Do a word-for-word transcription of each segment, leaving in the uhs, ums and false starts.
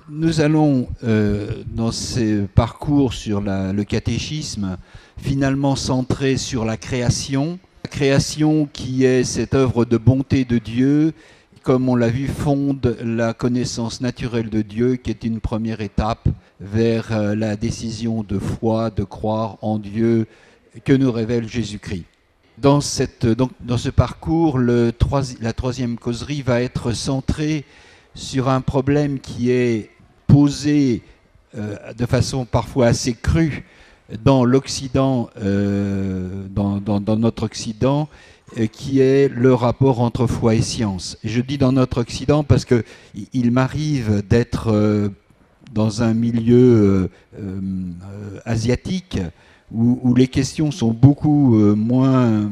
nous allons, euh, dans ce parcours sur la, le catéchisme, finalement centrer sur la création. La création qui est cette œuvre de bonté de Dieu, comme on l'a vu, fonde la connaissance naturelle de Dieu, qui est une première étape vers euh, la décision de foi, de croire en Dieu, que nous révèle Jésus-Christ. Dans, cette, donc, dans ce parcours, le troisi- la troisième causerie va être centrée sur un problème qui est posé euh, de façon parfois assez crue dans l'Occident, euh, dans, dans, dans notre Occident, euh, qui est le rapport entre foi et science. Et je dis dans notre Occident parce que il m'arrive d'être euh, dans un milieu euh, euh, asiatique où, où les questions sont beaucoup euh, moins,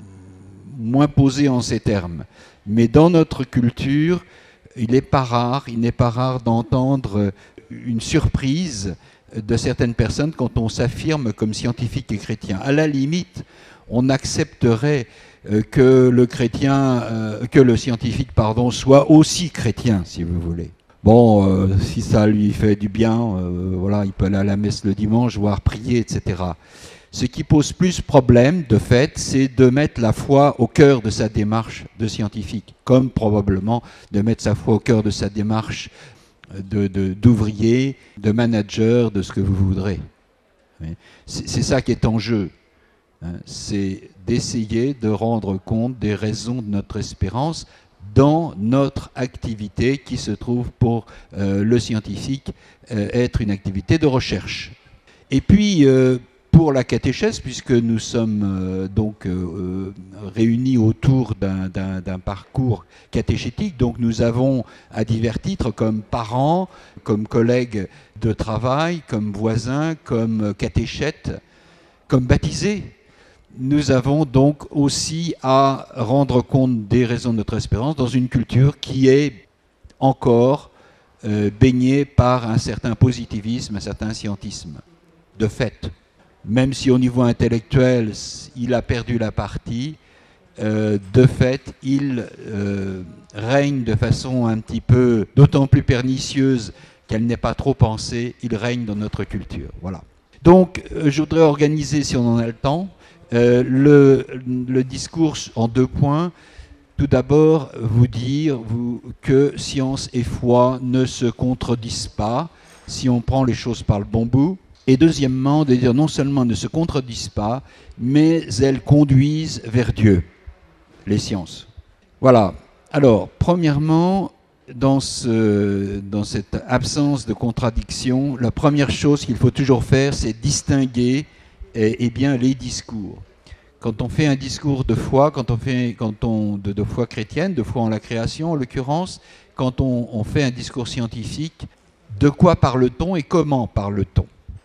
moins posées en ces termes. Mais dans notre culture, il n'est pas rare, il n'est pas rare d'entendre une surprise de certaines personnes quand on s'affirme comme scientifique et chrétien. À la limite, on accepterait euh, que le chrétien, euh, que le scientifique, pardon, soit aussi chrétien, si vous voulez. Bon, euh, si ça lui fait du bien, euh, voilà, il peut aller à la messe le dimanche, voire prier, et cetera. Ce qui pose plus problème, de fait, c'est de mettre la foi au cœur de sa démarche de scientifique, comme probablement de mettre sa foi au cœur de sa démarche de, de, d'ouvrier, de manager, de ce que vous voudrez. C'est, c'est ça qui est en jeu. Hein, c'est d'essayer de rendre compte des raisons de notre espérance dans notre activité qui se trouve pour euh, le scientifique euh, être une activité de recherche. Et puis, euh, pour la catéchèse, puisque nous sommes euh, donc euh, réunis autour d'un, d'un, d'un parcours catéchétique, donc nous avons à divers titres, comme parents, comme collègues de travail, comme voisins, comme catéchètes, comme baptisés, nous avons donc aussi à rendre compte des raisons de notre espérance dans une culture qui est encore euh, baignée par un certain positivisme, un certain scientisme, de fait. Même si au niveau intellectuel, il a perdu la partie, euh, de fait, il euh, règne de façon un petit peu, d'autant plus pernicieuse qu'elle n'est pas trop pensée, il règne dans notre culture. Voilà. Donc, euh, je voudrais organiser, si on en a le temps, euh, le, le discours en deux points. Tout d'abord, vous dire vous, que science et foi ne se contredisent pas si on prend les choses par le bon bout. Et deuxièmement, de dire non seulement ne se contredisent pas, mais elles conduisent vers Dieu, les sciences. Voilà. Alors, premièrement, dans, ce, dans cette absence de contradiction, la première chose qu'il faut toujours faire, c'est distinguer eh, eh bien, les discours. Quand on fait un discours de foi, quand on fait quand on, de, de foi chrétienne, de foi en la création en l'occurrence, quand on, on fait un discours scientifique, de quoi parle-t-on et comment parle-t-on ?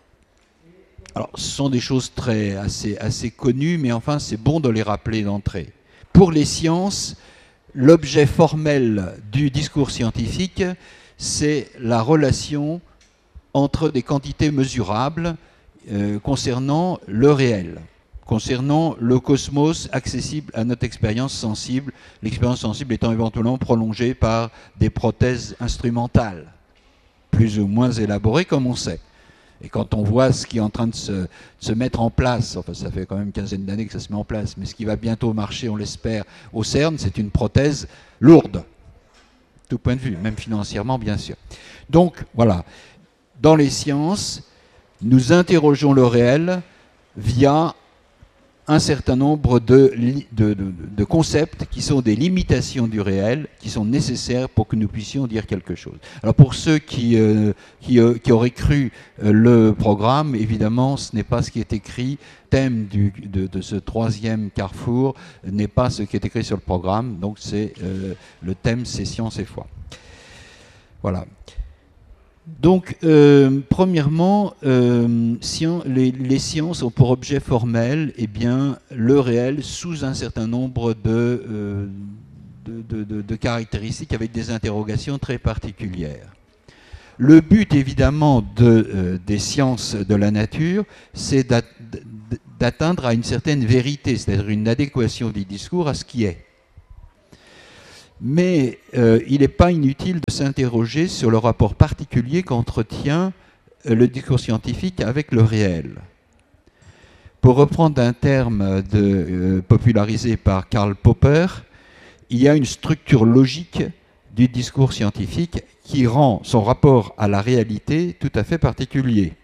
Alors, ce sont des choses très, assez, assez connues, mais enfin, c'est bon de les rappeler d'entrée. Pour les sciences, l'objet formel du discours scientifique, c'est la relation entre des quantités mesurables euh, concernant le réel, concernant le cosmos accessible à notre expérience sensible, l'expérience sensible étant éventuellement prolongée par des prothèses instrumentales, plus ou moins élaborées comme on sait. Et quand on voit ce qui est en train de se, de se mettre en place, enfin ça fait quand même une quinzaine d'années que ça se met en place, mais ce qui va bientôt marcher, on l'espère, au CERN, c'est une prothèse lourde, tout point de vue, même financièrement bien sûr. Donc voilà, dans les sciences, nous interrogeons le réel via un certain nombre de, de, de, de concepts qui sont des limitations du réel, qui sont nécessaires pour que nous puissions dire quelque chose. Alors pour ceux qui, euh, qui, euh, qui auraient cru euh, le programme, évidemment, ce n'est pas ce qui est écrit. Le thème du, de, de ce troisième carrefour n'est pas ce qui est écrit sur le programme, donc c'est, euh, le thème c'est science et foi. Voilà. Donc, euh, premièrement, euh, science, les, les sciences ont pour objet formel eh bien, le réel sous un certain nombre de, euh, de, de, de, de caractéristiques avec des interrogations très particulières. Le but, évidemment, de, euh, des sciences de la nature, c'est d'atteindre à une certaine vérité, c'est-à-dire une adéquation du discours à ce qui est. Mais euh, il n'est pas inutile de s'interroger sur le rapport particulier qu'entretient euh, le discours scientifique avec le réel. Pour reprendre un terme de, euh, popularisé par Karl Popper, il y a une structure logique du discours scientifique qui rend son rapport à la réalité tout à fait particulier.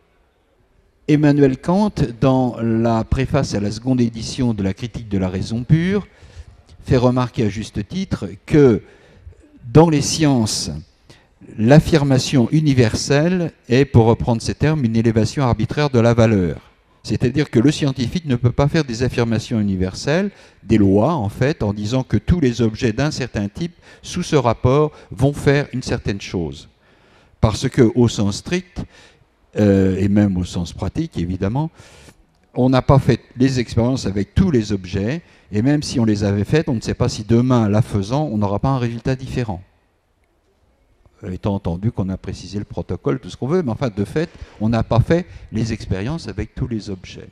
Emmanuel Kant, dans la préface à la seconde édition de la Critique de la raison pure, fait remarquer à juste titre que dans les sciences, l'affirmation universelle est, pour reprendre ces termes, une élévation arbitraire de la valeur. C'est-à-dire que le scientifique ne peut pas faire des affirmations universelles, des lois en fait, en disant que tous les objets d'un certain type, sous ce rapport, vont faire une certaine chose. Parce que, au sens strict, euh, et même au sens pratique évidemment, on n'a pas fait les expériences avec tous les objets, et même si on les avait faites, on ne sait pas si demain, la faisant, on n'aura pas un résultat différent. Étant entendu qu'on a précisé le protocole, tout ce qu'on veut, mais enfin, de fait, on n'a pas fait les expériences avec tous les objets.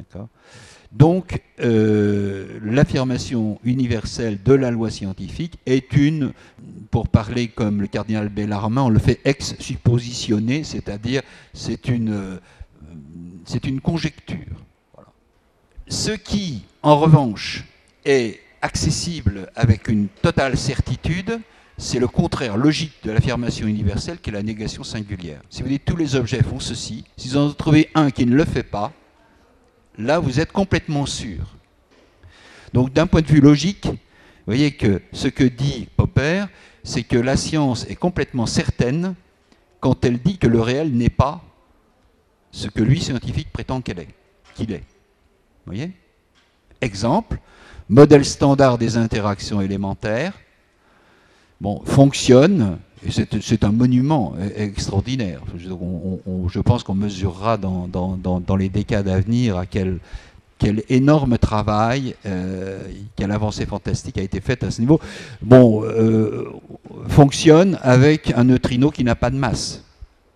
Donc, euh, l'affirmation universelle de la loi scientifique est une, pour parler comme le cardinal Bellarmin, on le fait ex suppositionnée, c'est-à-dire c'est une, euh, c'est une conjecture. Voilà. Ce qui, en revanche, est accessible avec une totale certitude, c'est le contraire logique de l'affirmation universelle qui est la négation singulière. Si vous dites tous les objets font ceci, si vous en trouvez un qui ne le fait pas, là vous êtes complètement sûr. Donc d'un point de vue logique, vous voyez que ce que dit Popper, c'est que la science est complètement certaine quand elle dit que le réel n'est pas ce que lui, scientifique, prétend qu'elle est, qu'il est. Vous voyez ? Exemple, modèle standard des interactions élémentaires. Bon, fonctionne, et c'est un monument extraordinaire. Je, on, on, je pense qu'on mesurera dans, dans, dans, dans les décades à venir à quel, quel énorme travail, euh, quelle avancée fantastique a été faite à ce niveau. Bon, euh, fonctionne avec un neutrino qui n'a pas de masse.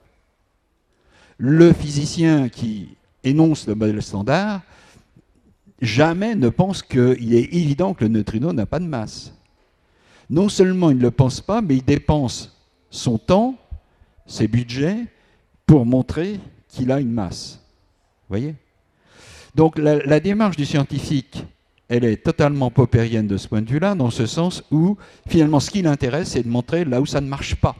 Le physicien qui énonce le modèle standard, jamais ne pense qu'il est évident que le neutrino n'a pas de masse. Non seulement il ne le pense pas, mais il dépense son temps, ses budgets, pour montrer qu'il a une masse. Vous voyez ? Donc la, la démarche du scientifique, elle est totalement poppérienne de ce point de vue-là, dans ce sens où, finalement, ce qui l'intéresse, c'est de montrer là où ça ne marche pas.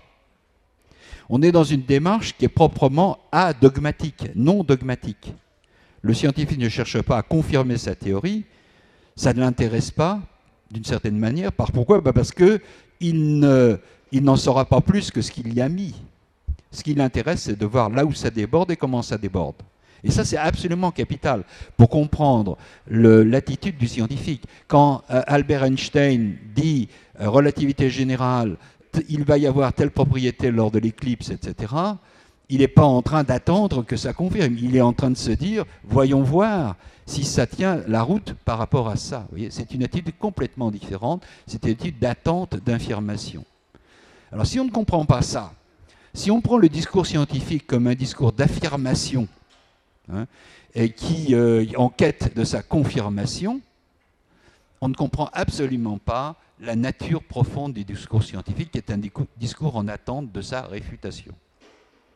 On est dans une démarche qui est proprement adogmatique, non dogmatique. Le scientifique ne cherche pas à confirmer sa théorie, ça ne l'intéresse pas, d'une certaine manière. Par pourquoi ? Ben parce qu'il ne, il n'en saura pas plus que ce qu'il y a mis. Ce qui l'intéresse, c'est de voir là où ça déborde et comment ça déborde. Et ça, c'est absolument capital pour comprendre l'attitude du scientifique. Quand euh, Albert Einstein dit euh, relativité générale, il va y avoir telle propriété lors de l'éclipse, et cetera, il n'est pas en train d'attendre que ça confirme. Il est en train de se dire, voyons voir si ça tient la route par rapport à ça. Vous voyez, c'est une attitude complètement différente, c'est une attitude d'attente, d'information. Alors si on ne comprend pas ça, si on prend le discours scientifique comme un discours d'affirmation, hein, et qui euh, en quête de sa confirmation, on ne comprend absolument pas la nature profonde du discours scientifique, qui est un discours en attente de sa réfutation. D'accord ?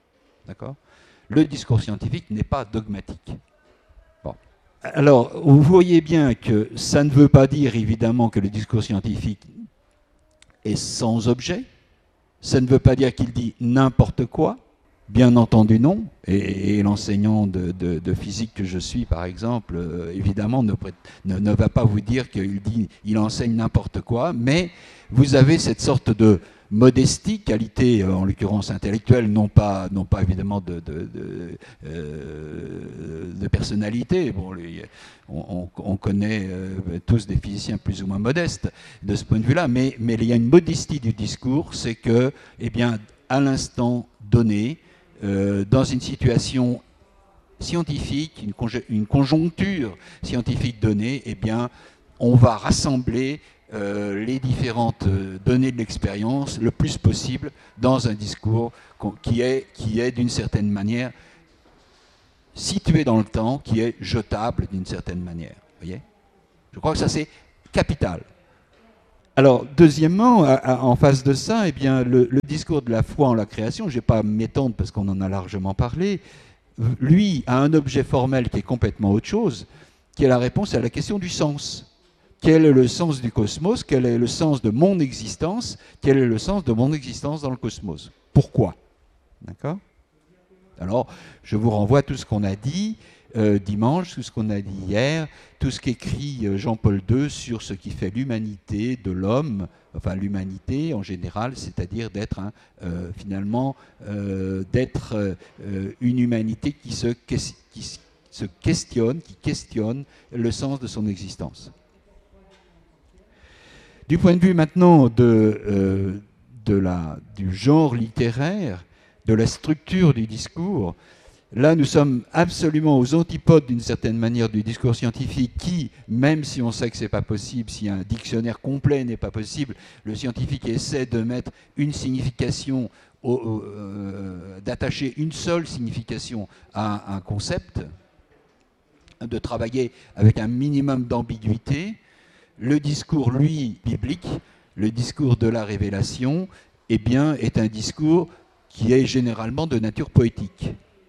Le discours scientifique n'est pas dogmatique. Bon. Alors, vous voyez bien que ça ne veut pas dire, évidemment, que le discours scientifique est sans objet. Ça ne veut pas dire qu'il dit n'importe quoi. Bien entendu, non. Et, et l'enseignant de, de, de physique que je suis, par exemple, euh, évidemment, ne, ne, ne va pas vous dire qu'il dit, il enseigne n'importe quoi, mais vous avez cette sorte de modestie, qualité en l'occurrence intellectuelle, non pas, non pas évidemment de, de, de, euh, de personnalité. Bon, les, on, on connaît euh, tous des physiciens plus ou moins modestes de ce point de vue-là, mais, mais il y a une modestie du discours, c'est que, eh bien, à l'instant donné, euh, dans une situation scientifique, une, conj une conjoncture scientifique donnée, eh bien, on va rassembler Euh, les différentes euh, données de l'expérience le plus possible dans un discours qui est, qui est d'une certaine manière situé dans le temps, qui est jetable d'une certaine manière. Vous voyez ? Je crois que ça c'est capital. Alors, deuxièmement, à, à, en face de ça, eh bien, le, le discours de la foi en la création, je ne vais pas m'étendre parce qu'on en a largement parlé, lui a un objet formel qui est complètement autre chose, qui est la réponse à la question du sens. Quel est le sens du cosmos? Quel est le sens de mon existence? Quel est le sens de mon existence dans le cosmos? Pourquoi? D'accord? Alors, je vous renvoie à tout ce qu'on a dit euh, dimanche, tout ce qu'on a dit hier, tout ce qu'écrit euh, Jean-Paul deux sur ce qui fait l'humanité de l'homme, enfin l'humanité en général, c'est-à-dire d'être un, euh, finalement euh, d'être euh, une humanité qui se, qui se questionne, qui questionne le sens de son existence. Du point de vue maintenant de, euh, de la, du genre littéraire, de la structure du discours, là nous sommes absolument aux antipodes d'une certaine manière du discours scientifique qui, même si on sait que ce n'est pas possible, si un dictionnaire complet n'est pas possible, le scientifique essaie de mettre une signification, au, au, euh, d'attacher une seule signification à un concept, de travailler avec un minimum d'ambiguïté. Le discours, lui, biblique, le discours de la révélation, eh bien, est un discours qui est généralement de nature poétique,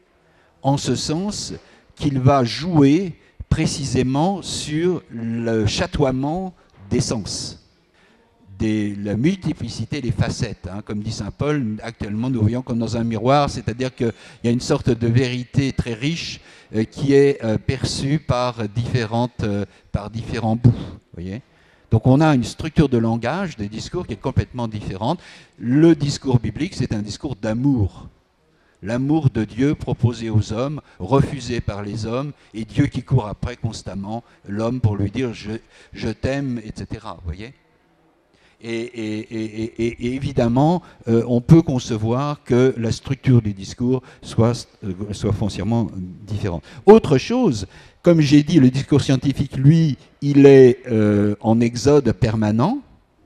en ce sens qu'il va jouer précisément sur le chatoiement des sens, des, la multiplicité des facettes. Hein. Comme dit saint Paul, actuellement nous voyons comme dans un miroir, c'est-à-dire qu'il y a une sorte de vérité très riche euh, qui est euh, perçue par, différentes, euh, par différents bouts. Voyez ? Donc on a une structure de langage, des discours qui est complètement différente. Le discours biblique, c'est un discours d'amour. L'amour de Dieu proposé aux hommes, refusé par les hommes, et Dieu qui court après constamment l'homme pour lui dire je, « je t'aime », et cetera. Vous voyez ? Et, et, et, et, et évidemment, euh, on peut concevoir que la structure du discours soit, euh, soit foncièrement différente. Autre chose, comme j'ai dit, le discours scientifique, lui, il est euh, en exode permanent,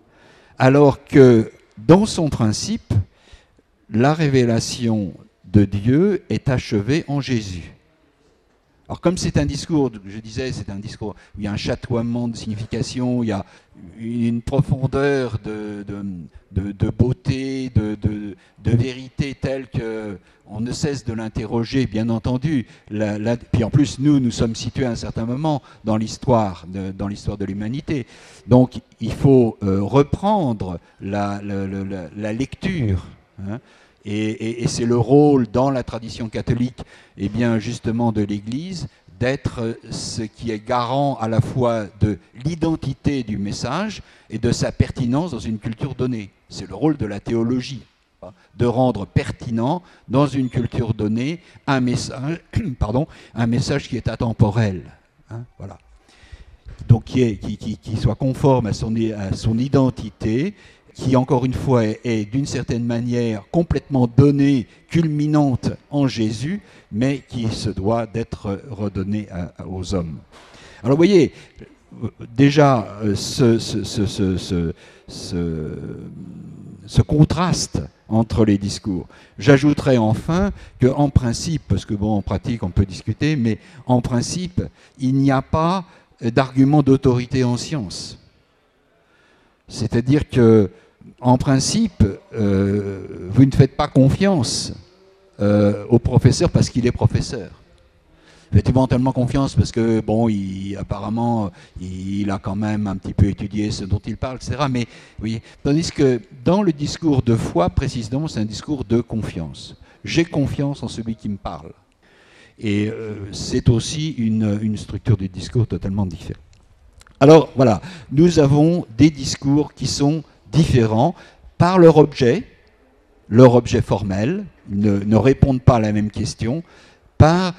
alors que dans son principe, la révélation de Dieu est achevée en Jésus. Alors comme c'est un discours, je disais, c'est un discours où il y a un chatoiement de signification, il y a une profondeur de, de, de, de beauté, de, de, de vérité telle qu'on ne cesse de l'interroger, bien entendu. La, la, puis en plus, nous, nous sommes situés à un certain moment dans l'histoire de, dans l'histoire de l'humanité. Donc il faut euh, reprendre la, la, la, la lecture, hein. Et, et, et c'est le rôle dans la tradition catholique, eh bien, justement de l'Église, d'être ce qui est garant à la fois de l'identité du message et de sa pertinence dans une culture donnée. C'est le rôle de la théologie, de rendre pertinent dans une culture donnée un message, pardon, un message qui est atemporel. Hein, voilà. Donc qui, est, qui, qui, qui soit conforme à son, à son identité, qui, encore une fois, est, est d'une certaine manière complètement donnée, culminante en Jésus, mais qui se doit d'être redonnée à, à, aux hommes. Alors, vous voyez, déjà, ce, ce, ce, ce, ce, ce, ce contraste entre les discours. J'ajouterais enfin qu'en principe, parce que, bon, en pratique, on peut discuter, mais en principe, il n'y a pas d'argument d'autorité en science. C'est-à-dire que, en principe, euh, vous ne faites pas confiance euh, au professeur parce qu'il est professeur. Vous faites éventuellement confiance parce que, bon, il, apparemment, il a quand même un petit peu étudié ce dont il parle, et cetera. Mais, oui, tandis que dans le discours de foi, précisément, c'est un discours de confiance. J'ai confiance en celui qui me parle. Et euh, c'est aussi une, une structure du discours totalement différente. Alors, voilà, nous avons des discours qui sont différents par leur objet, leur objet formel, ne, ne répondent pas à la même question, par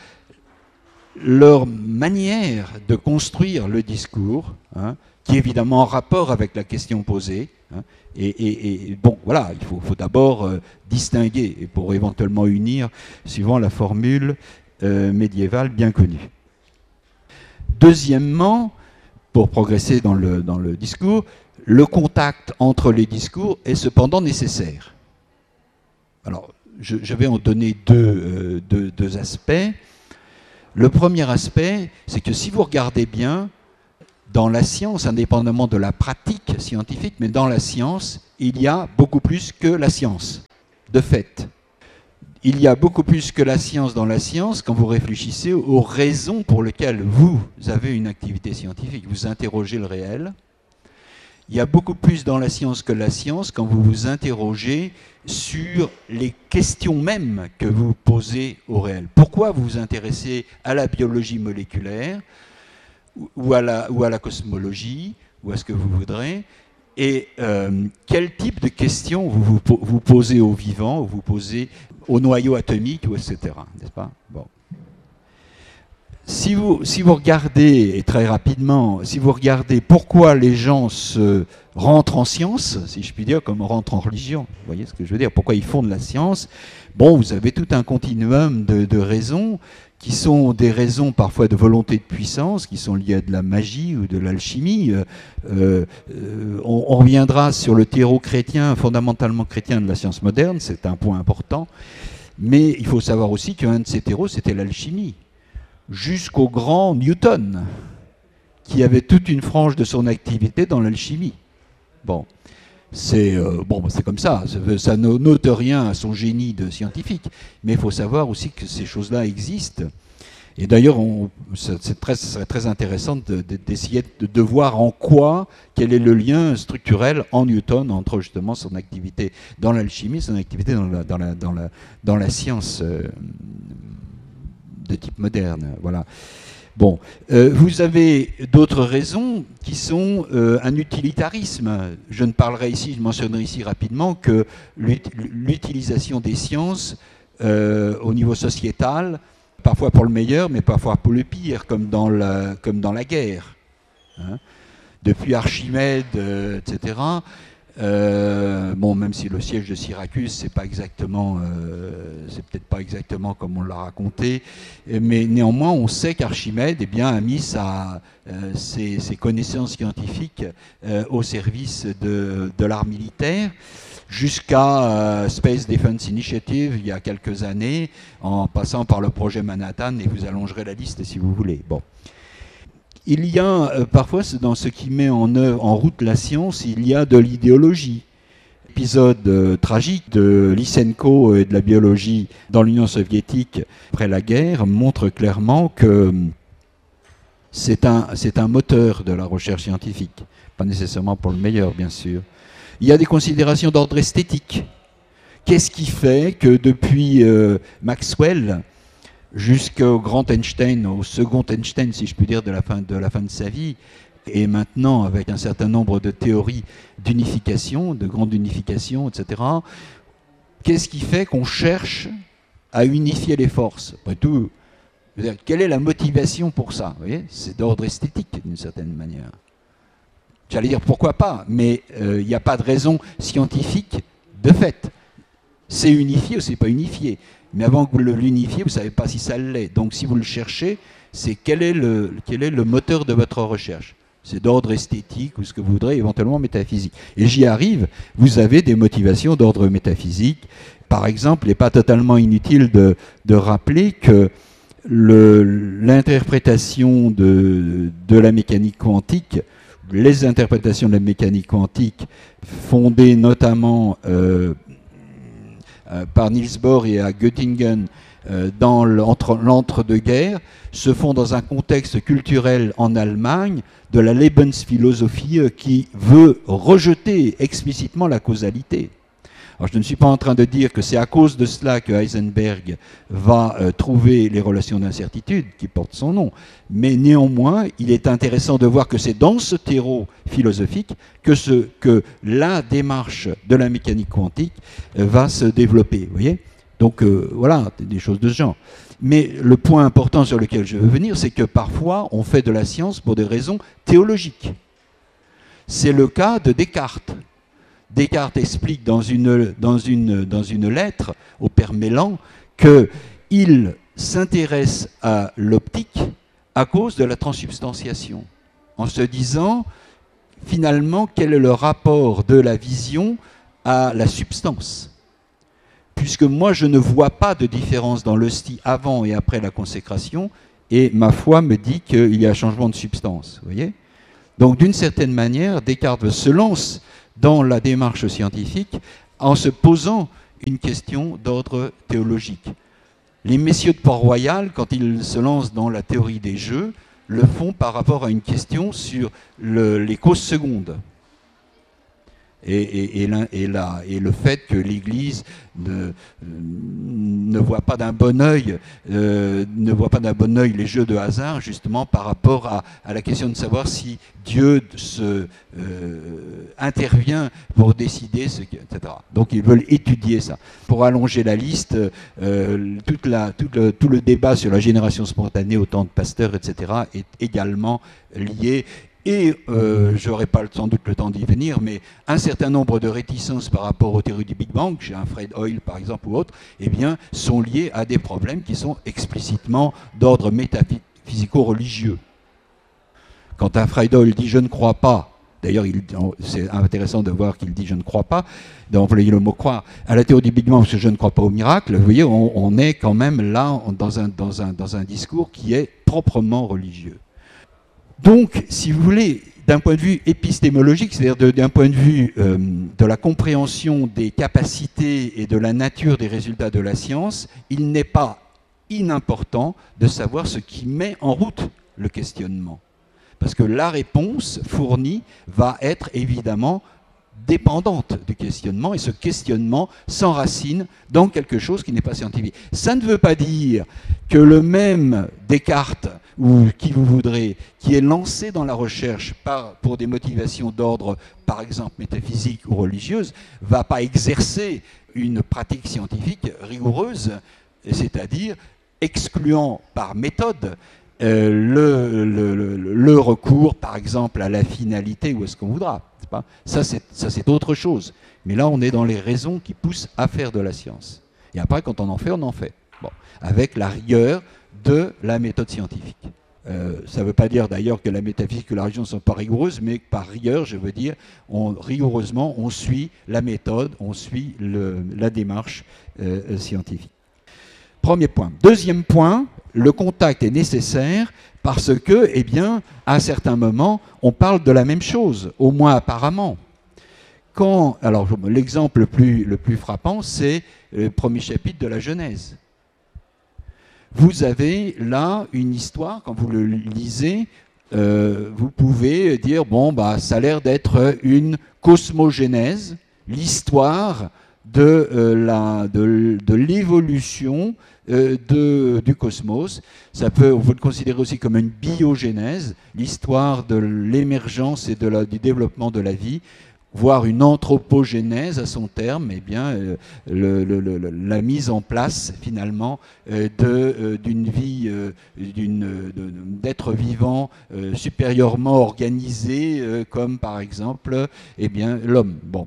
leur manière de construire le discours, hein, qui est évidemment en rapport avec la question posée. Hein, et, et, et bon, voilà, il faut, faut d'abord euh, distinguer, et pour éventuellement unir, suivant la formule euh, médiévale bien connue. Deuxièmement, pour progresser dans le, dans le discours, le contact entre les discours est cependant nécessaire. Alors, je, je vais en donner deux, euh, deux, deux aspects. Le premier aspect, c'est que si vous regardez bien, dans la science, indépendamment de la pratique scientifique, mais dans la science, il y a beaucoup plus que la science, de fait. Il y a beaucoup plus que la science dans la science quand vous réfléchissez aux raisons pour lesquelles vous avez une activité scientifique. Vous interrogez le réel. Il y a beaucoup plus dans la science que la science quand vous vous interrogez sur les questions mêmes que vous posez au réel. Pourquoi vous vous intéressez à la biologie moléculaire ou à la, ou à la cosmologie, ou à ce que vous voudrez, et euh, quel type de questions vous, vous vous posez aux vivants, ou vous posez au noyau atomique, ou et cetera. N'est-ce pas ? Bon. Si vous, si vous regardez, et très rapidement, si vous regardez pourquoi les gens se rentrent en science, si je puis dire, comme on rentre en religion, vous voyez ce que je veux dire, pourquoi ils font de la science, bon, vous avez tout un continuum de, de raisons, qui sont des raisons parfois de volonté de puissance, qui sont liées à de la magie ou de l'alchimie. Euh, euh, on, on reviendra sur le terreau chrétien, fondamentalement chrétien de la science moderne, c'est un point important, mais il faut savoir aussi qu'un de ces terreaux, c'était l'alchimie. Jusqu'au grand Newton, qui avait toute une frange de son activité dans l'alchimie. Bon, c'est euh, bon, c'est comme ça, ça n'ôte rien à son génie de scientifique, mais il faut savoir aussi que ces choses-là existent. Et d'ailleurs, c'est très, serait très intéressant de, de, d'essayer de, de voir en quoi, quel est le lien structurel en Newton entre justement son activité dans l'alchimie, son activité dans la, dans la, dans la, dans la science euh, de type moderne. Voilà. Bon, euh, vous avez d'autres raisons qui sont euh, un utilitarisme. Je ne parlerai ici, je mentionnerai ici rapidement que l'utilisation des sciences euh, au niveau sociétal, parfois pour le meilleur, mais parfois pour le pire, comme dans la, comme dans la guerre. Hein. Depuis Archimède, euh, et cetera, Euh, bon, même si le siège de Syracuse, c'est pas exactement, euh, c'est peut-être pas exactement comme on l'a raconté, mais néanmoins, on sait qu'Archimède, eh bien, a mis sa, euh, ses, ses connaissances scientifiques euh, au service de, de l'art militaire, jusqu'à euh, Space Defense Initiative il y a quelques années, en passant par le projet Manhattan, et vous allongerez la liste si vous voulez. Bon. Il y a euh, parfois, dans ce qui met en, œuvre, en route la science, il y a de l'idéologie. L'épisode euh, tragique de Lysenko et de la biologie dans l'Union soviétique après la guerre montre clairement que c'est un, c'est un moteur de la recherche scientifique. Pas nécessairement pour le meilleur, bien sûr. Il y a des considérations d'ordre esthétique. Qu'est-ce qui fait que depuis euh, Maxwell jusqu'au grand Einstein, au second Einstein, si je puis dire, de la fin de, la fin de sa vie, et maintenant avec un certain nombre de théories d'unification, de grande unification, et cetera, qu'est-ce qui fait qu'on cherche à unifier les forces ? Après tout, quelle est la motivation pour ça ? Vous voyez, c'est d'ordre esthétique, d'une certaine manière. J'allais dire pourquoi pas, mais il euh, n'y a pas de raison scientifique de fait. C'est unifié ou c'est pas unifié. Mais avant que vous l'unifiez, vous ne savez pas si ça l'est. Donc si vous le cherchez, c'est quel est le, quel est le moteur de votre recherche. C'est d'ordre esthétique ou ce que vous voudrez, éventuellement métaphysique. Et j'y arrive, vous avez des motivations d'ordre métaphysique. Par exemple, il n'est pas totalement inutile de, de rappeler que l'interprétation de, de la mécanique quantique, les interprétations de la mécanique quantique fondées notamment euh, euh, par Niels Bohr et à Göttingen euh, dans l'entre-deux-guerres, se font dans un contexte culturel en Allemagne de la Lebensphilosophie euh, qui veut rejeter explicitement la causalité. Alors, je ne suis pas en train de dire que c'est à cause de cela que Heisenberg va euh, trouver les relations d'incertitude qui portent son nom, mais néanmoins, il est intéressant de voir que c'est dans ce terreau philosophique que, ce, que la démarche de la mécanique quantique euh, va se développer. Vous voyez ? Donc euh, voilà, des choses de ce genre. Mais le point important sur lequel je veux venir, c'est que parfois, on fait de la science pour des raisons théologiques. C'est le cas de Descartes. Descartes explique dans une, dans une, dans une lettre au père Mélan qu'il s'intéresse à l'optique à cause de la transsubstantiation, en se disant finalement quel est le rapport de la vision à la substance. Puisque moi je ne vois pas de différence dans l'hostie avant et après la consécration, et ma foi me dit qu'il y a un changement de substance, vous voyez ? Donc d'une certaine manière, Descartes se lance dans la démarche scientifique en se posant une question d'ordre théologique. Les messieurs de Port-Royal, quand ils se lancent dans la théorie des jeux, le font par rapport à une question sur le, les causes secondes. Et, et, et, la, et, la, et le fait que l'Église ne, ne voit pas d'un bon œil, euh, ne voit pas d'un bon œil les jeux de hasard, justement par rapport à, à la question de savoir si Dieu se euh, intervient pour décider ce qui, et cetera. Donc ils veulent étudier ça. Pour allonger la liste, euh, toute la, tout, le, tout le débat sur la génération spontanée au temps de Pasteur, et cetera, est également lié. Et euh, je n'aurai pas sans doute le temps d'y venir, mais un certain nombre de réticences par rapport aux théories du Big Bang, chez un Fred Hoyle par exemple ou autre, eh bien, sont liées à des problèmes qui sont explicitement d'ordre métaphysico-religieux. Quand un Fred Hoyle dit « je ne crois pas », d'ailleurs c'est intéressant de voir qu'il dit « je ne crois pas », d'employer le mot « croire » à la théorie du Big Bang parce que je ne crois pas au miracle, vous voyez, on, on est quand même là dans un, dans, un, dans un discours qui est proprement religieux. Donc, si vous voulez, d'un point de vue épistémologique, c'est-à-dire d'un point de vue euh, de la compréhension des capacités et de la nature des résultats de la science, il n'est pas inimportant de savoir ce qui met en route le questionnement. Parce que la réponse fournie va être évidemment dépendante du questionnement, et ce questionnement s'enracine dans quelque chose qui n'est pas scientifique. Ça ne veut pas dire que le même Descartes, ou qui vous voudrez, qui est lancé dans la recherche par, pour des motivations d'ordre, par exemple, métaphysique ou religieuse, ne va pas exercer une pratique scientifique rigoureuse, c'est-à-dire excluant par méthode euh, le, le, le, le recours, par exemple, à la finalité ou à ce qu'on voudra. Pas ça, c'est autre chose. Mais là, on est dans les raisons qui poussent à faire de la science. Et après, quand on en fait, on en fait. Bon, avec la rigueur de la méthode scientifique. Euh, ça ne veut pas dire d'ailleurs que la métaphysique et la religion ne sont pas rigoureuses, mais par rigueur, je veux dire, on, rigoureusement, on suit la méthode, on suit le, la démarche euh, scientifique. Premier point. Deuxième point, le contact est nécessaire parce que, eh bien, à un certain moment, on parle de la même chose, au moins apparemment. Quand, alors, l'exemple le plus, le plus frappant, c'est le premier chapitre de la Genèse. Vous avez là une histoire, quand vous le lisez, euh, vous pouvez dire, bon, bah, ça a l'air d'être une cosmogénèse, l'histoire de, euh, la, de, de l'évolution euh, de, du cosmos. Ça peut, on peut le considérer aussi comme une biogénèse, l'histoire de l'émergence et de la, du développement de la vie, voire une anthropogénèse à son terme, eh bien, euh, le, le, le, la mise en place finalement euh, d'une euh, vie, euh, d'êtres vivants euh, supérieurement organisés, euh, comme par exemple eh bien, l'homme. Bon.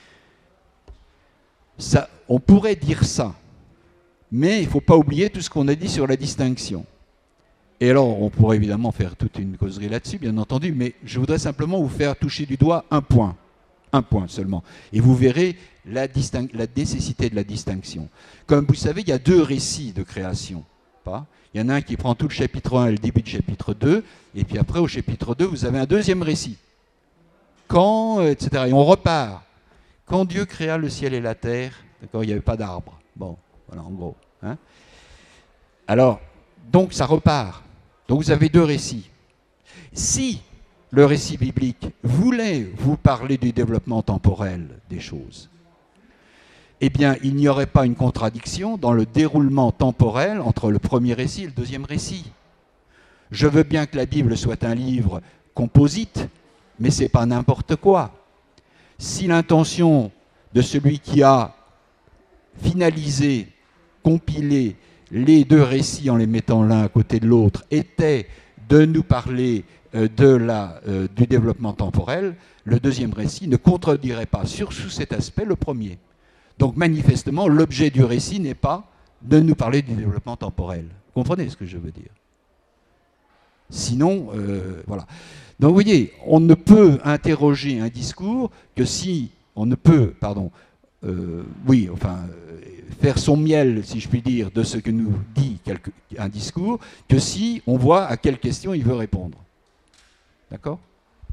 Ça, on pourrait dire ça, mais il ne faut pas oublier tout ce qu'on a dit sur la distinction. Et alors, on pourrait évidemment faire toute une causerie là-dessus, bien entendu, mais je voudrais simplement vous faire toucher du doigt un point. Un point seulement. Et vous verrez la, la nécessité de la distinction. Comme vous savez, il y a deux récits de création. Pas il y en a un qui prend tout le chapitre un et le début du chapitre deux, et puis après, au chapitre deux, vous avez un deuxième récit. Quand, et cetera. Et on repart. Quand Dieu créa le ciel et la terre, d'accord, il n'y avait pas d'arbre. Bon, voilà, en gros. Hein. Alors, donc ça repart. Donc vous avez deux récits. Si le récit biblique voulait vous parler du développement temporel des choses, eh bien, il n'y aurait pas une contradiction dans le déroulement temporel entre le premier récit et le deuxième récit. Je veux bien que la Bible soit un livre composite, mais ce n'est pas n'importe quoi. Si l'intention de celui qui a finalisé, compilé les deux récits en les mettant l'un à côté de l'autre était de nous parler de la, euh, du développement temporel, le deuxième récit ne contredirait pas sur sous cet aspect le premier. Donc manifestement, l'objet du récit n'est pas de nous parler du développement temporel. Vous comprenez ce que je veux dire? Sinon, euh, voilà. Donc vous voyez, on ne peut interroger un discours que si, on ne peut, pardon, euh, oui, enfin, euh, faire son miel, si je puis dire, de ce que nous dit quelque, un discours, que si on voit à quelle question il veut répondre. D'accord?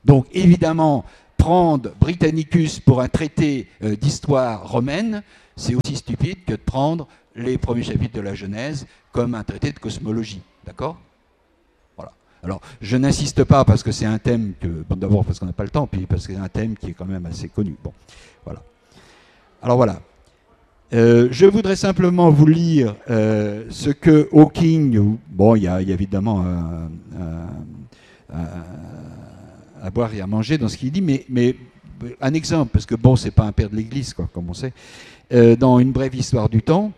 Donc évidemment, prendre Britannicus pour un traité euh, d'histoire romaine, c'est aussi stupide que de prendre les premiers chapitres de la Genèse comme un traité de cosmologie. D'accord ? Voilà. Alors, je n'insiste pas parce que c'est un thème que, bon, d'abord parce qu'on n'a pas le temps, puis parce que c'est un thème qui est quand même assez connu. Bon, voilà. Alors voilà. Euh, je voudrais simplement vous lire euh, ce que Hawking, bon, il y, y a évidemment un, un, un, à boire et à manger dans ce qu'il dit, mais, mais un exemple, parce que bon, c'est pas un père de l'Église, quoi, comme on sait. Euh, dans Une brève histoire du temps,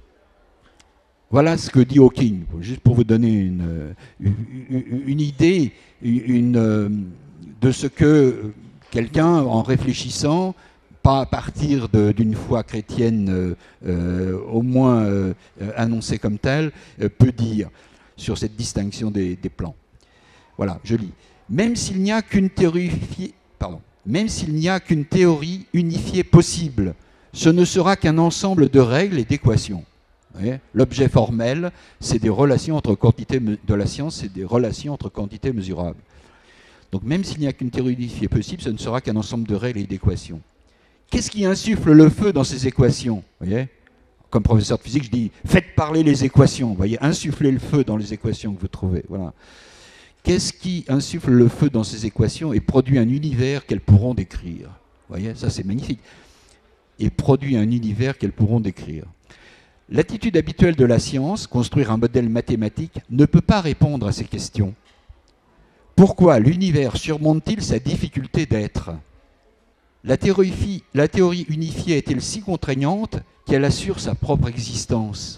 voilà ce que dit Hawking, juste pour vous donner une, une, une idée une, de ce que quelqu'un, en réfléchissant, pas à partir d'une foi chrétienne euh, au moins euh, annoncée comme telle, euh, peut dire sur cette distinction des, des plans. Voilà, je lis. Même s'il n'y a qu'une théorie, pardon, même s'il n'y a qu'une théorie unifiée possible, ce ne sera qu'un ensemble de règles et d'équations. L'objet formel, c'est des relations entre quantités de la science, c'est des relations entre quantités mesurables. Donc même s'il n'y a qu'une théorie unifiée possible, ce ne sera qu'un ensemble de règles et d'équations. Qu'est-ce qui insuffle le feu dans ces équations ? Vous voyez ? Comme professeur de physique, je dis faites parler les équations. Vous voyez, insufflez le feu dans les équations que vous trouvez. Voilà. Qu'est-ce qui insuffle le feu dans ces équations et produit un univers qu'elles pourront décrire ? Vous voyez, ça c'est magnifique. Et produit un univers qu'elles pourront décrire. L'attitude habituelle de la science, construire un modèle mathématique, ne peut pas répondre à ces questions. Pourquoi l'univers surmonte-t-il sa difficulté d'être ? La théorie, la théorie unifiée est-elle si contraignante qu'elle assure sa propre existence ?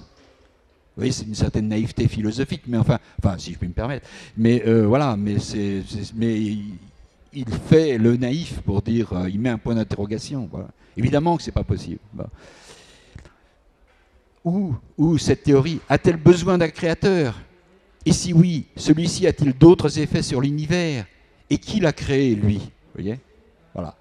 Vous voyez, c'est une certaine naïveté philosophique, mais enfin, enfin si je puis me permettre. Mais euh, voilà, mais, c'est, c'est, mais il, il fait le naïf pour dire, euh, il met un point d'interrogation. Voilà. Évidemment que ce n'est pas possible. Bon. Ou, ou cette théorie a-t-elle besoin d'un créateur ? Et si oui, celui-ci a-t-il d'autres effets sur l'univers ? Et qui l'a créé, lui ? Vous voyez ? Voilà.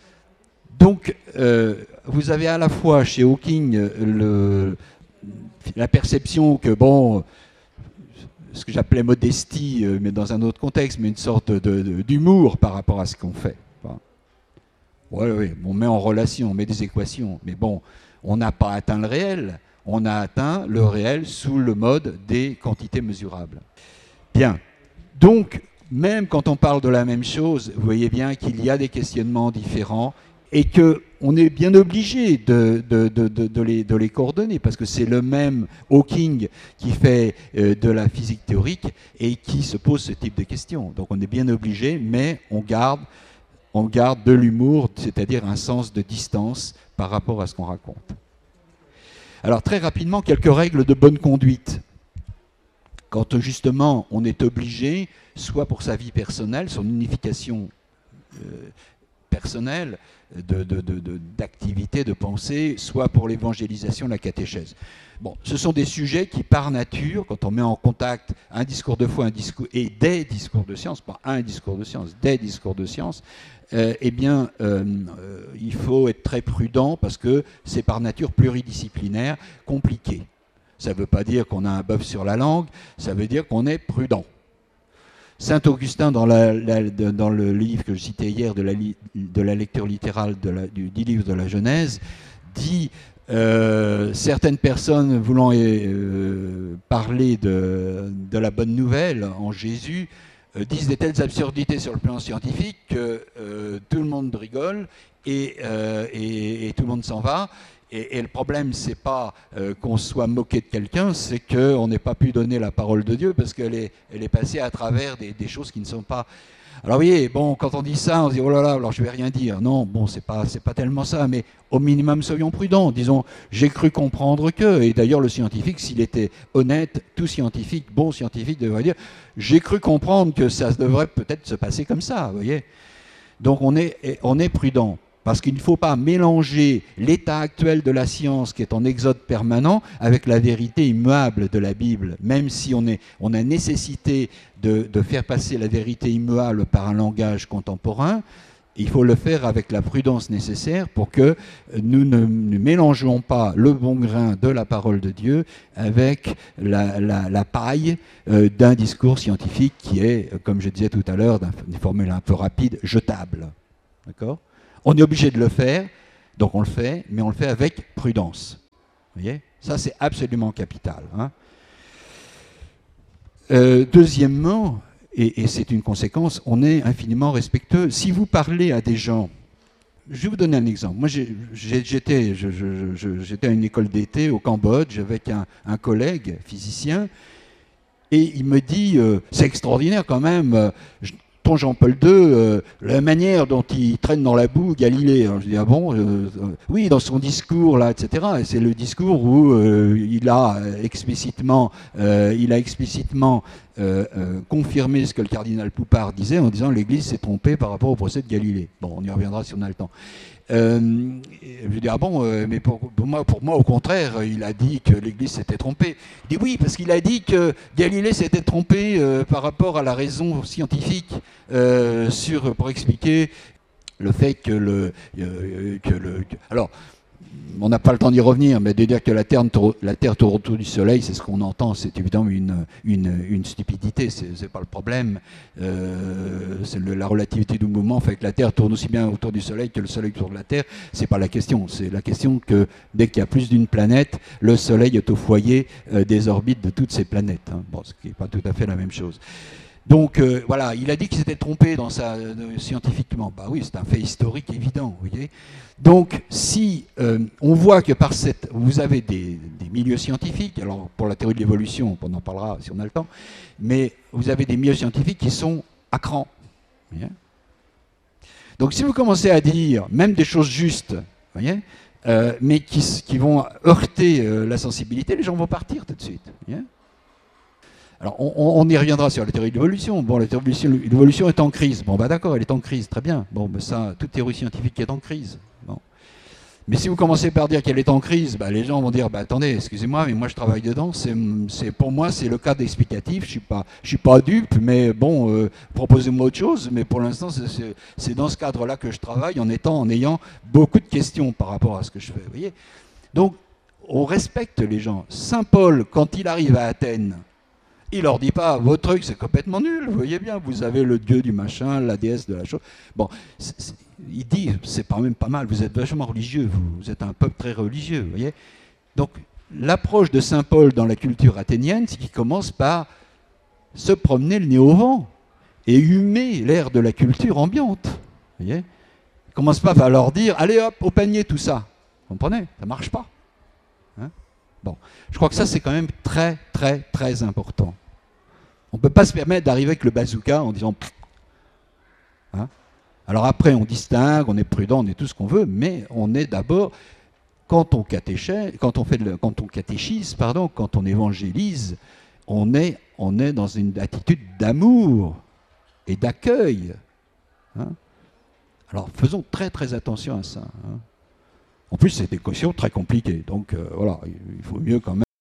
Donc, euh, vous avez à la fois chez Hawking le, la perception que, bon, ce que j'appelais modestie, mais dans un autre contexte, mais une sorte de, de, d'humour par rapport à ce qu'on fait. Enfin, oui, oui, on met en relation, on met des équations, mais bon, on n'a pas atteint le réel, on a atteint le réel sous le mode des quantités mesurables. Bien, donc, même quand on parle de la même chose, vous voyez bien qu'il y a des questionnements différents, et qu'on est bien obligé de, de, de, de, de, les, de les coordonner, parce que c'est le même Hawking qui fait euh, de la physique théorique et qui se pose ce type de questions. Donc on est bien obligé, mais on garde, on garde de l'humour, c'est-à-dire un sens de distance par rapport à ce qu'on raconte. Alors très rapidement, quelques règles de bonne conduite. Quand justement on est obligé, soit pour sa vie personnelle, son unification euh, personnelle, de, de, de, de, d'activité, de pensée, soit pour l'évangélisation, la catéchèse. Bon, ce sont des sujets qui, par nature, quand on met en contact un discours de foi un discours, et des discours de science, pas un discours de science, des discours de science, euh, eh bien, euh, euh, il faut être très prudent parce que c'est par nature pluridisciplinaire, compliqué. Ça ne veut pas dire qu'on a un bœuf sur la langue, ça veut dire qu'on est prudent. Saint Augustin, dans, la, la, dans le livre que je citais hier de la, de la lecture littérale de la, du, du livre de la Genèse, dit euh, certaines personnes voulant euh, parler de, de la bonne nouvelle en Jésus euh, disent des telles absurdités sur le plan scientifique que euh, tout le monde rigole et, euh, et, et tout le monde s'en va. Et, et le problème, ce n'est pas euh, qu'on soit moqué de quelqu'un, c'est qu'on n'ait pas pu donner la parole de Dieu parce qu'elle est, elle est passée à travers des, des choses qui ne sont pas... Alors vous voyez, bon, quand on dit ça, on se dit, oh là là, alors je ne vais rien dire. Non, bon, ce n'est pas, c'est pas tellement ça, mais au minimum, soyons prudents. Disons, j'ai cru comprendre que, et d'ailleurs le scientifique, s'il était honnête, tout scientifique, bon scientifique devrait dire, j'ai cru comprendre que ça devrait peut-être se passer comme ça, vous voyez. Donc on est, on est prudent. Parce qu'il ne faut pas mélanger l'état actuel de la science qui est en exode permanent avec la vérité immuable de la Bible. Même si on, est, on a nécessité de, de faire passer la vérité immuable par un langage contemporain, Il faut le faire avec la prudence nécessaire pour que nous ne, ne mélangeons pas le bon grain de la parole de Dieu avec la, la, la paille euh, d'un discours scientifique qui est, comme je disais tout à l'heure, d'une formule un peu rapide, jetable. D'accord ? On est obligé de le faire, donc on le fait, mais on le fait avec prudence. Vous voyez ? Ça, c'est absolument capital. Hein ? euh, deuxièmement, et, et c'est une conséquence, on est infiniment respectueux. Si vous parlez à des gens, je vais vous donner un exemple. Moi, j'étais je, je, je, j'étais à une école d'été au Cambodge avec un, un collègue physicien, et il me dit, euh, c'est extraordinaire quand même, euh, ton Jean-Paul deux, euh, la manière dont il traîne dans la boue Galilée. Alors je dis, ah bon euh, euh, oui, dans son discours, là, et cetera. Et c'est le discours où euh, il a explicitement, euh, il a explicitement euh, euh, confirmé ce que le cardinal Poupart disait en disant l'Église s'est trompée par rapport au procès de Galilée. Bon, on y reviendra si on a le temps. Euh, je dis, ah bon, euh, mais pour, pour, moi, pour moi, au contraire, il a dit que l'Église s'était trompée. Il dit oui, parce qu'il a dit que Galilée s'était trompé euh, par rapport à la raison scientifique euh, sur, pour expliquer le fait que le... Euh, que le que, alors, on n'a pas le temps d'y revenir, mais de dire que la Terre, la Terre tourne autour du Soleil, c'est ce qu'on entend, c'est évidemment une, une, une stupidité, c'est pas le problème. Euh, c'est la relativité du mouvement fait que la Terre tourne aussi bien autour du Soleil que le Soleil autour de la Terre. C'est pas la question, c'est la question que dès qu'il y a plus d'une planète, le Soleil est au foyer euh, des orbites de toutes ces planètes. Hein. Bon, ce qui n'est pas tout à fait la même chose. Donc euh, voilà, il a dit qu'il s'était trompé dans sa, euh, scientifiquement. Bah oui, c'est un fait historique évident, vous voyez. Donc si euh, on voit que par cette, vous avez des, des milieux scientifiques, alors pour la théorie de l'évolution, on en parlera si on a le temps, mais vous avez des milieux scientifiques qui sont à cran. Voyez. Donc si vous commencez à dire même des choses justes, voyez, euh, mais qui, qui vont heurter euh, la sensibilité, les gens vont partir tout de suite. Voyez. Alors, on, on y reviendra sur la théorie de l'évolution. Bon, la théorie de l'évolution est en crise. Bon, bah d'accord, elle est en crise, très bien. Bon, bah ça, toute théorie scientifique est en crise. Bon. Mais si vous commencez par dire qu'elle est en crise, bah, les gens vont dire, bah attendez, excusez-moi, mais moi je travaille dedans. C'est, pour moi, c'est le cadre explicatif. Je suis pas, je suis pas dupe, mais bon, euh, proposez-moi autre chose. Mais pour l'instant, c'est dans ce cadre-là que je travaille, en étant, en ayant beaucoup de questions par rapport à ce que je fais. Vous voyez. Donc, on respecte les gens. Saint Paul, quand il arrive à Athènes, il leur dit pas, votre truc c'est complètement nul, vous voyez bien, vous avez le dieu du machin, la déesse de la chose. Bon, c est, c est, il dit, c'est quand même pas mal, vous êtes vachement religieux, vous, vous êtes un peuple très religieux, vous voyez. Donc, l'approche de Saint Paul dans la culture athénienne, c'est qu'il commence par se promener le nez au vent et humer l'air de la culture ambiante, vous voyez. Il commence pas par leur dire, allez hop, au panier tout ça. Vous comprenez? Ça marche pas. Hein? Bon, je crois que ça c'est quand même très, très, très important. On ne peut pas se permettre d'arriver avec le bazooka en disant... Hein. Alors après, on distingue, on est prudent, on est tout ce qu'on veut, mais on est d'abord, quand on catéchise, quand on fait le, quand on catéchise, pardon, quand on évangélise, on est, on est dans une attitude d'amour et d'accueil. Hein. Alors faisons très très attention à ça. Hein. En plus, c'est des questions très compliquées, donc euh, voilà, il faut mieux quand même.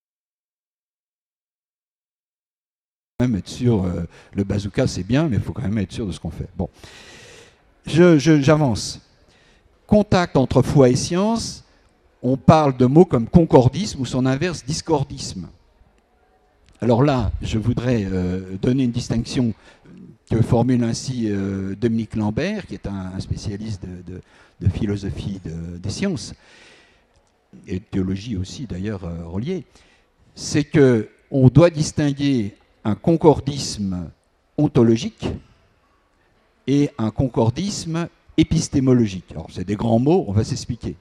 être sûr, euh, le bazooka c'est bien, mais il faut quand même être sûr de ce qu'on fait. Bon, j'avance. Contact entre foi et science, on parle de mots comme concordisme ou son inverse, discordisme. Alors là, je voudrais euh, donner une distinction que formule ainsi euh, Dominique Lambert, qui est un, un spécialiste de, de, de philosophie de, des sciences, et de théologie aussi d'ailleurs euh, reliée. C'est qu'on doit distinguer un concordisme ontologique et un concordisme épistémologique. Alors, c'est des grands mots, on va s'expliquer.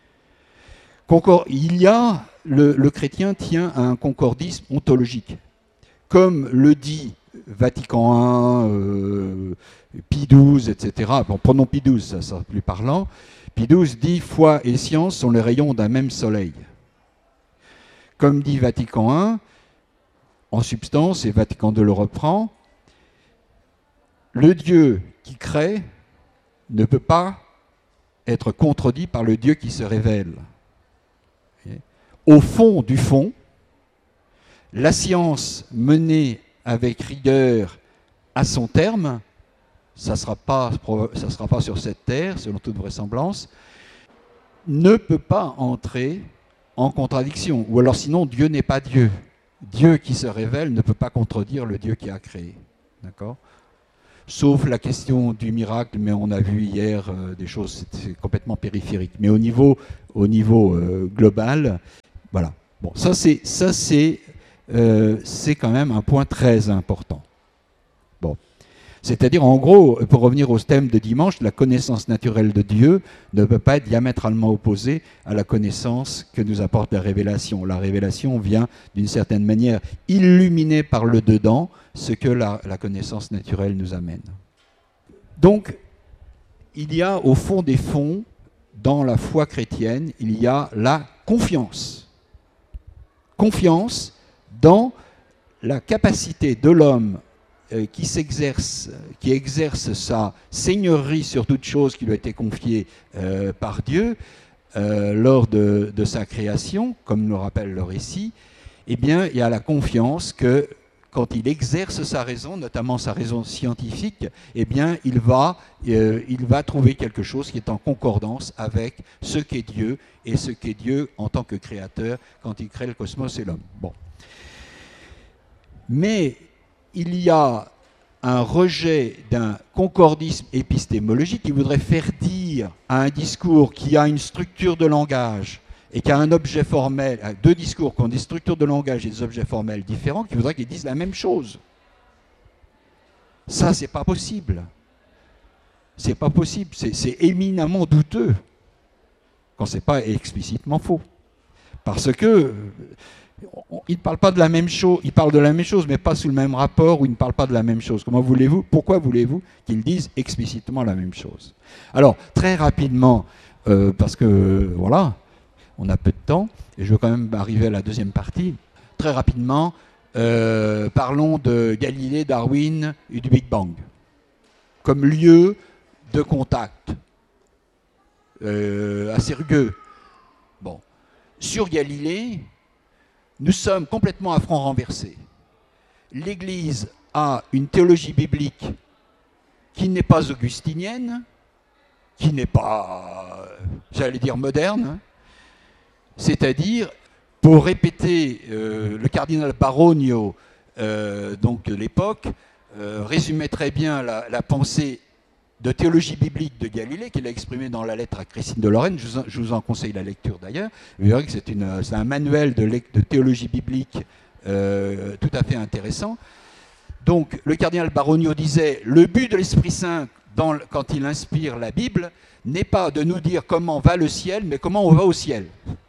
Il y a, le, le chrétien tient à un concordisme ontologique. Comme le dit Vatican un, euh, Pie douze, et cetera. Bon, prenons Pie douze, ça sera plus parlant. Pie douze dit « Foi et science sont les rayons d'un même soleil ». Comme dit Vatican un, en substance, et Vatican deux le reprend, le Dieu qui crée ne peut pas être contredit par le Dieu qui se révèle. Au fond du fond, la science menée avec rigueur à son terme ça ne sera pas, ça sera pas sur cette terre, selon toute vraisemblance, ne peut pas entrer en contradiction. Ou alors sinon, Dieu n'est pas Dieu. Dieu qui se révèle ne peut pas contredire le Dieu qui a créé. D'accord ? Sauf la question du miracle, mais on a vu hier euh, des choses, c'est complètement périphérique. Mais au niveau, au niveau euh, global, voilà. Bon, ça c'est, ça c'est, euh, c'est quand même un point très important. Bon. C'est-à-dire, en gros, pour revenir au thème de dimanche, la connaissance naturelle de Dieu ne peut pas être diamétralement opposée à la connaissance que nous apporte la révélation. La révélation vient, d'une certaine manière, illuminer par le dedans ce que la, la connaissance naturelle nous amène. Donc, il y a au fond des fonds, dans la foi chrétienne, il y a la confiance. Confiance dans la capacité de l'homme qui s'exerce, qui exerce sa seigneurie sur toute chose qui lui a été confiée euh, par Dieu euh, lors de, de sa création, comme le rappelle le récit, eh bien, il y a la confiance que quand il exerce sa raison, notamment sa raison scientifique, eh bien, il va, euh, il va trouver quelque chose qui est en concordance avec ce qu'est Dieu et ce qu'est Dieu en tant que créateur quand il crée le cosmos et l'homme. Bon. Mais il y a un rejet d'un concordisme épistémologique qui voudrait faire dire à un discours qui a une structure de langage et qui a un objet formel, deux discours qui ont des structures de langage et des objets formels différents, qui voudraient qu'ils disent la même chose. Ça, c'est pas possible. C'est pas possible. C'est, c'est éminemment douteux quand c'est pas explicitement faux. Parce que ils ne parlent pas de la même chose, ils parlent de la même chose, mais pas sous le même rapport, ou ils ne parlent pas de la même chose. Comment voulez-vous, pourquoi voulez-vous qu'ils disent explicitement la même chose? Alors, très rapidement, euh, parce que, voilà, on a peu de temps, et je veux quand même arriver à la deuxième partie, très rapidement, euh, parlons de Galilée, Darwin et du Big Bang, comme lieu de contact, euh, assez rugueux. Bon. Sur Galilée, nous sommes complètement à front renversé. L'Église a une théologie biblique qui n'est pas augustinienne, qui n'est pas, j'allais dire, moderne, c'est-à-dire, pour répéter, euh, le cardinal Baronio, euh, donc de l'époque, euh, résumait très bien la, la pensée de théologie biblique de Galilée, qu'il a exprimée dans la lettre à Christine de Lorraine. Je vous en, je vous en conseille la lecture d'ailleurs. Vous verrez que c'est, une, c'est un manuel de, de théologie biblique euh, tout à fait intéressant. Donc, le cardinal Baronio disait, le but de l'Esprit Saint, dans, quand il inspire la Bible, n'est pas de nous dire comment va le ciel, mais comment on va au ciel.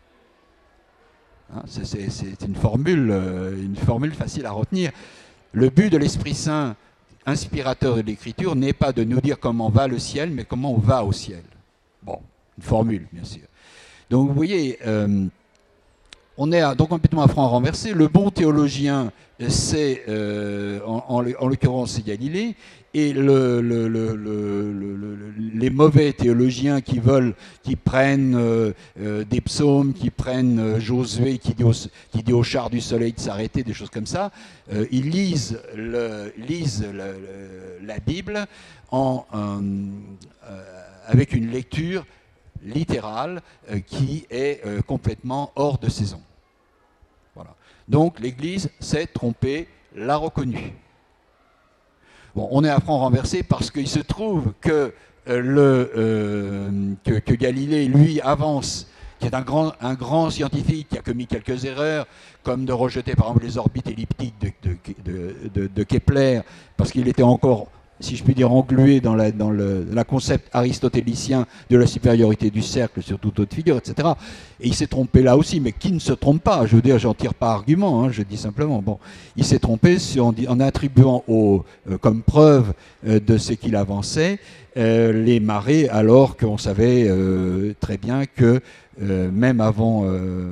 Hein, c'est, c'est, c'est une formule, euh, une formule facile à retenir. Le but de l'Esprit Saint, inspirateur de l'Écriture, n'est pas de nous dire comment va le ciel, mais comment on va au ciel. Bon, une formule, bien sûr. Donc, vous voyez, euh, on est à, donc complètement à front renversé. Le bon théologien, c'est, euh, en, en, en l'occurrence, c'est Galilée, et le, le, le, le, le, les mauvais théologiens qui veulent, qui prennent euh, euh, des psaumes, qui prennent euh, Josué, qui dit, au, qui dit au char du soleil de s'arrêter, des choses comme ça, euh, ils lisent, le, lisent le, le, la Bible en, en, euh, avec une lecture littérale euh, qui est euh, complètement hors de saison. Voilà. Donc l'Église s'est trompée, l'a reconnue. Bon, on est à front renversé parce qu'il se trouve que, euh, le, euh, que, que Galilée, lui, avance, qui est un grand, un grand scientifique qui a commis quelques erreurs, comme de rejeter par exemple les orbites elliptiques de, de, de, de, de Kepler, parce qu'il était encore, si je puis dire, englué dans la, dans le la concept aristotélicien de la supériorité du cercle sur toute autre figure, et cetera. Et il s'est trompé là aussi, mais qui ne se trompe pas? Je veux dire, j'en tire pas argument, hein, je dis simplement. Bon, il s'est trompé sur, en, en attribuant au, euh, comme preuve euh, de ce qu'il avançait euh, les marées, alors qu'on savait euh, très bien que euh, même avant, euh,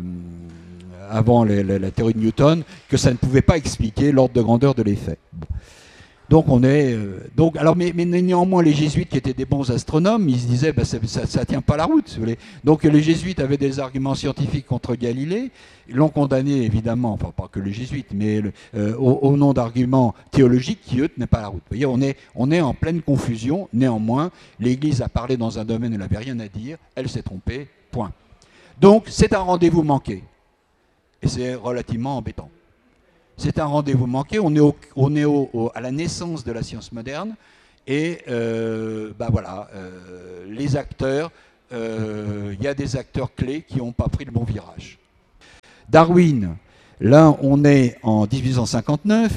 avant les, la, la théorie de Newton, que ça ne pouvait pas expliquer l'ordre de grandeur de l'effet. Bon. Donc on est, euh, donc alors mais, mais néanmoins les jésuites qui étaient des bons astronomes, ils se disaient bah, ça, ça, ça tient pas la route. Si vous voulez. Donc les jésuites avaient des arguments scientifiques contre Galilée, ils l'ont condamné évidemment, enfin pas que les jésuites, mais le, euh, au, au nom d'arguments théologiques qui eux tenaient pas la route. Vous voyez, on est, on est en pleine confusion. Néanmoins, l'Église a parlé dans un domaine où elle n'avait rien à dire, elle s'est trompée. Point. Donc c'est un rendez-vous manqué, et c'est relativement embêtant. C'est un rendez-vous manqué, on est, au, on est au, au, à la naissance de la science moderne, et euh, ben voilà, euh, les acteurs, il euh, y a des acteurs clés qui n'ont pas pris le bon virage. Darwin, là on est en dix-huit cent cinquante-neuf,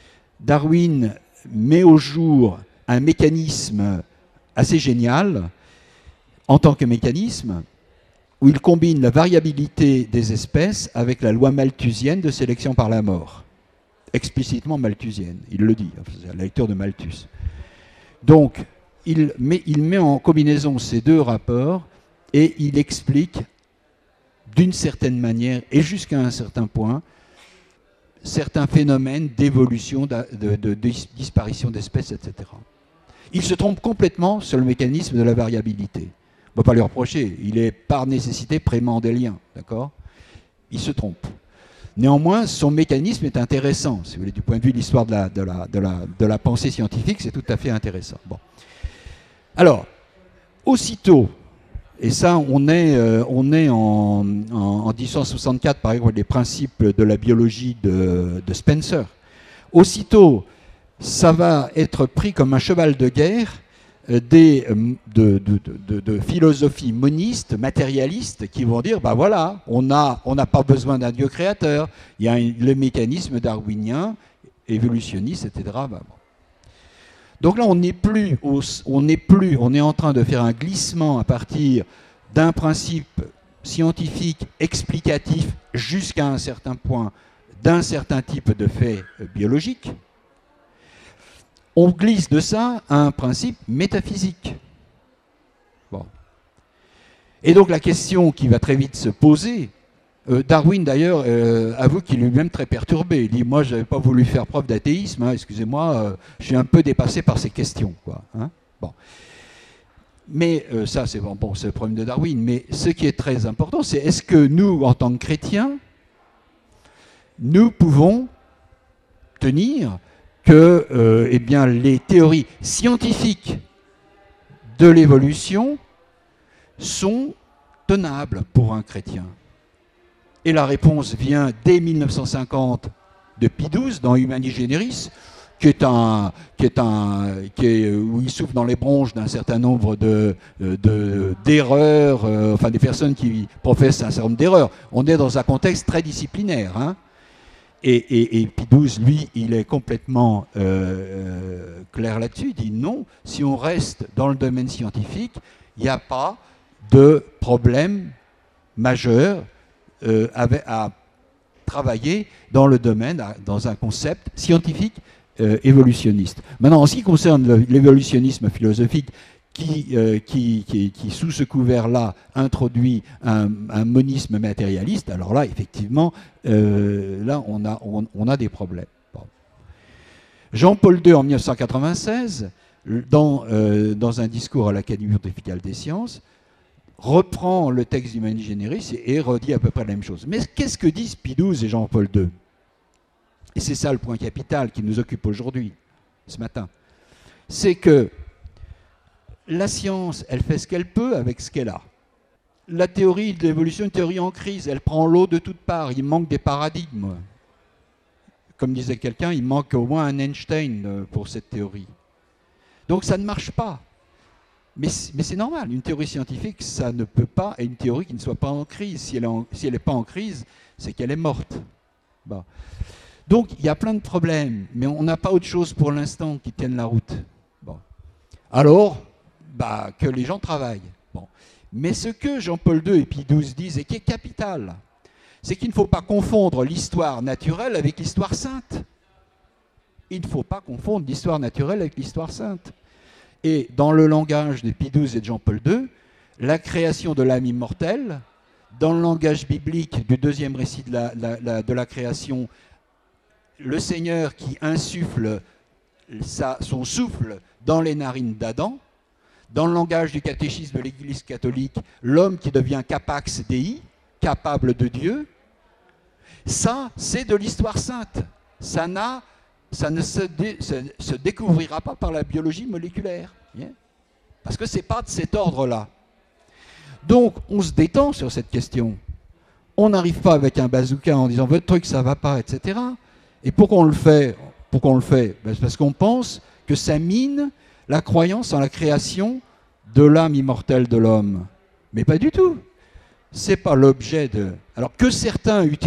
Darwin met au jour un mécanisme assez génial, en tant que mécanisme, où il combine la variabilité des espèces avec la loi malthusienne de sélection par la mort. Explicitement malthusienne, il le dit, c'est la lecture de Malthus. Donc, il met, il met en combinaison ces deux rapports et il explique d'une certaine manière et jusqu'à un certain point certains phénomènes d'évolution, de, de, de, de disparition d'espèces, et cetera. Il se trompe complètement sur le mécanisme de la variabilité. On ne peut pas lui reprocher, il est par nécessité pré-mendélien, d'accord ? Il se trompe. Néanmoins, son mécanisme est intéressant. Si vous voulez, du point de vue de l'histoire de la, de, la, de, la, de la pensée scientifique, c'est tout à fait intéressant. Bon. Alors, aussitôt, et ça, on est, euh, on est en, en, en dix-huit cent soixante-quatre, par exemple, les principes de la biologie de, de Spencer. Aussitôt, ça va être pris comme un cheval de guerre Des, de, de, de, de philosophies monistes, matérialistes, qui vont dire, ben voilà, on n'a on n'a pas besoin d'un Dieu créateur, il y a un, le mécanisme darwinien, évolutionniste, et cetera. Ben bon. Donc là, on n'est plus, au, on n'est plus, on est en train de faire un glissement à partir d'un principe scientifique, explicatif, jusqu'à un certain point, d'un certain type de fait biologique. On glisse de ça à un principe métaphysique. Bon. Et donc la question qui va très vite se poser, euh, Darwin d'ailleurs euh, avoue qu'il est lui-même très perturbé. Il dit, moi je n'avais pas voulu faire preuve d'athéisme, hein, excusez-moi, euh, je suis un peu dépassé par ces questions, quoi, hein. Bon. Mais euh, ça c'est bon, bon, c'est le problème de Darwin, mais ce qui est très important, c'est est-ce que nous, en tant que chrétiens, nous pouvons tenir que euh, eh bien, les théories scientifiques de l'évolution sont tenables pour un chrétien. Et la réponse vient dès mille neuf cent cinquante de Pie douze dans Humani Generis, qui est un, qui est un, qui est, où il souffle dans les bronches d'un certain nombre de, de, d'erreurs, euh, enfin des personnes qui professent un certain nombre d'erreurs. On est dans un contexte très disciplinaire, hein. Et, et, et Pie douze, lui, il est complètement euh, euh, clair là-dessus. Il dit non, si on reste dans le domaine scientifique, il n'y a pas de problème majeur euh, avec, à travailler dans le domaine, à, dans un concept scientifique euh, évolutionniste. Maintenant, en ce qui concerne le, l'évolutionnisme philosophique, Qui, euh, qui, qui, qui, sous ce couvert-là, introduit un, un monisme matérialiste, alors là, effectivement, euh, là, on a, on, on a des problèmes. Bon. Jean-Paul deux, en mille neuf cent quatre-vingt-seize, dans, euh, dans un discours à l'Académie pontificale des sciences, reprend le texte d'Humani Generis et, et redit à peu près la même chose. Mais qu'est-ce que disent Pie douze et Jean-Paul deux? Et c'est ça le point capital qui nous occupe aujourd'hui, ce matin. C'est que la science, elle fait ce qu'elle peut avec ce qu'elle a. La théorie de l'évolution est une théorie en crise, elle prend l'eau de toutes parts, il manque des paradigmes. Comme disait quelqu'un, il manque au moins un Einstein pour cette théorie. Donc ça ne marche pas. Mais, mais c'est normal, une théorie scientifique, ça ne peut pas être une théorie qui ne soit pas en crise. Si elle n'est si pas en crise, c'est qu'elle est morte. Bon. Donc il y a plein de problèmes, mais on n'a pas autre chose pour l'instant qui tienne la route. Bon. Alors, bah, que les gens travaillent. Bon. Mais ce que Jean-Paul deux et Pie douze disent et qui est capital, c'est qu'il ne faut pas confondre l'histoire naturelle avec l'histoire sainte. Il ne faut pas confondre l'histoire naturelle avec l'histoire sainte. Et dans le langage de Pie douze et de Jean-Paul deux, la création de l'âme immortelle, dans le langage biblique du deuxième récit de la, la, la, de la création, le Seigneur qui insuffle sa, son souffle dans les narines d'Adam. Dans le langage du catéchisme de l'Église catholique, l'homme qui devient capax Dei, capable de Dieu, ça, c'est de l'histoire sainte. Ça, n'a, ça ne se, dé, se, se découvrira pas par la biologie moléculaire. Bien. Parce que ce n'est pas de cet ordre-là. Donc, on se détend sur cette question. On n'arrive pas avec un bazooka en disant « votre truc, ça ne va pas », et cetera. Et pourquoi on le fait? Pourquoi on le fait? Ben, c'est parce qu'on pense que ça mine la croyance en la création de l'âme immortelle de l'homme. Mais pas du tout. Ce n'est pas l'objet de... Alors que certains utilisent